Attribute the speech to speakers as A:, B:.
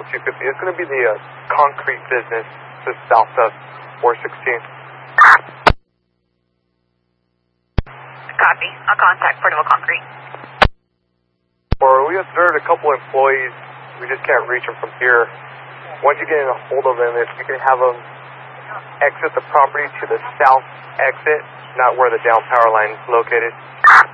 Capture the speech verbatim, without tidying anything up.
A: two fifty. It's going to be the uh, concrete business just south of four sixteen.
B: Copy. I'll contact Portable Concrete.
A: Or we observed a couple employees. We just can't reach them from here. Once you get in a hold of them, if you can have them exit the property to the south exit, not where the down power line is located.